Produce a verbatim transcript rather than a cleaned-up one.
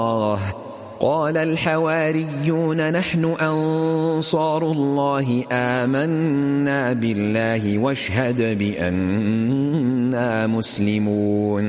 قال الحواريون نحن أنصار الله آمنا بالله واشهد بأننا مسلمون